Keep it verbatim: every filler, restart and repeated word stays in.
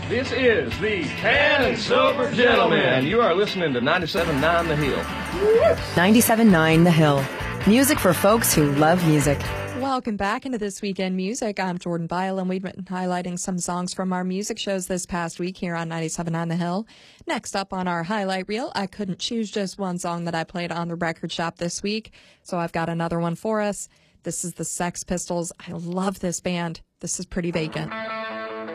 This is the Tan and Silver Gentleman, and you are listening to ninety-seven point nine The Hill. ninety-seven point nine The Hill. Music for folks who love music. Welcome back into This Weekend Music. I'm Jordan Byle, and we've been highlighting some songs from our music shows this past week here on ninety-seven point nine The Hill. Next up on our highlight reel, I couldn't choose just one song that I played on the record shop this week, so I've got another one for us. This is the Sex Pistols. I love this band. This is Pretty Vacant.